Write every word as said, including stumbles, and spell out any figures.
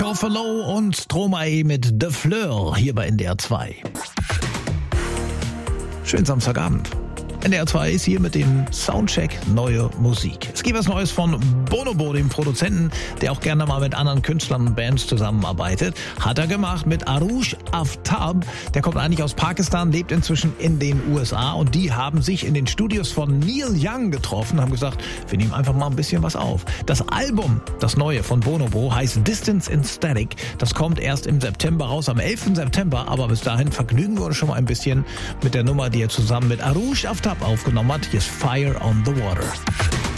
Ruffalo und Stromae mit The Fleur hier bei N D R zwei. Schönen Samstagabend. N D R zwei ist hier mit dem Soundcheck Neue Musik. Es gibt was Neues von Bonobo, dem Produzenten, der auch gerne mal mit anderen Künstlern und Bands zusammenarbeitet. Hat er gemacht mit Arush Aftab. Der kommt eigentlich aus Pakistan, lebt inzwischen in den U S A und die haben sich in den Studios von Neil Young getroffen, haben gesagt, wir nehmen einfach mal ein bisschen was auf. Das Album, das neue von Bonobo, heißt Distance in Static. Das kommt erst im September raus, am elften September, aber bis dahin vergnügen wir uns schon mal ein bisschen mit der Nummer, die er zusammen mit Arush Aftab aufgenommen hat. Hier ist Fire on the Water.